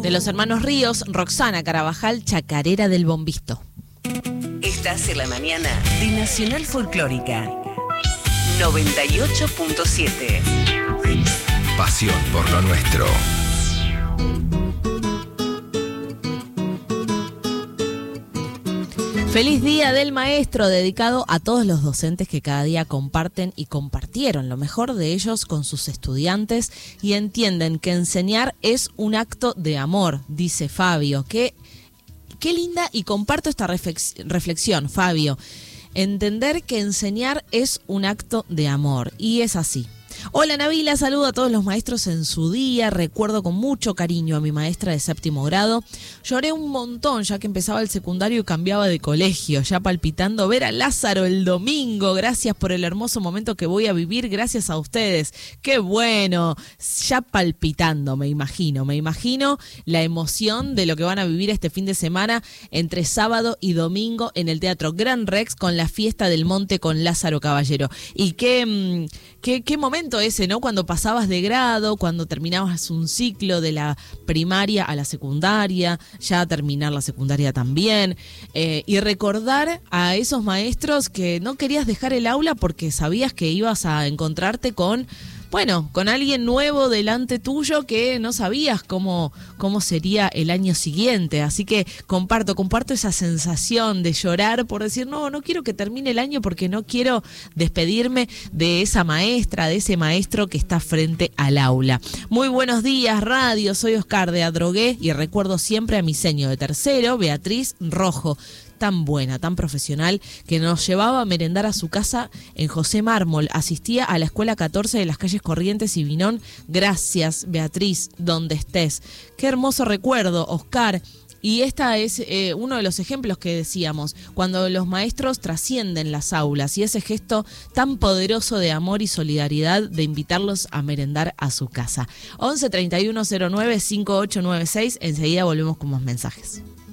De los hermanos Ríos, Roxana Carabajal, Chacarera del Bombisto. Estás en la mañana de Nacional Folclórica 98.7. Pasión por lo nuestro. Feliz Día del Maestro, dedicado a todos los docentes que cada día comparten y compartieron lo mejor de ellos con sus estudiantes y entienden que enseñar es un acto de amor, dice Fabio. Qué linda, y comparto esta reflexión, Fabio. Entender que enseñar es un acto de amor, y es así. Hola Nabila, saludo a todos los maestros en su día. Recuerdo con mucho cariño a mi maestra de 7º grado. Lloré un montón ya que empezaba el secundario y cambiaba de colegio, ya palpitando ver a Lázaro el domingo. Gracias por el hermoso momento que voy a vivir, gracias a ustedes. ¡Qué bueno! Ya palpitando, me imagino la emoción de lo que van a vivir este fin de semana entre sábado y domingo en el Teatro Gran Rex con la fiesta del Monte con Lázaro Caballero. Y qué momento ese, ¿no? Cuando pasabas de grado, cuando terminabas un ciclo de la primaria a la secundaria, ya terminar la secundaria también, y recordar a esos maestros que no querías dejar el aula porque sabías que ibas a encontrarte con alguien nuevo delante tuyo que no sabías cómo sería el año siguiente. Así que comparto esa sensación de llorar por decir, no quiero que termine el año porque no quiero despedirme de esa maestra, de ese maestro que está frente al aula. Muy buenos días, radio. Soy Oscar de Adrogué y recuerdo siempre a mi seño de tercero, Beatriz Rojo. Tan buena, tan profesional, que nos llevaba a merendar a su casa en José Mármol. Asistía a la escuela 14 de las calles Corrientes y Vinón. Gracias, Beatriz, donde estés. Qué hermoso recuerdo, Oscar. Y esta es uno de los ejemplos que decíamos, cuando los maestros trascienden las aulas y ese gesto tan poderoso de amor y solidaridad de invitarlos a merendar a su casa. 11 31 09 5896, enseguida volvemos con más mensajes.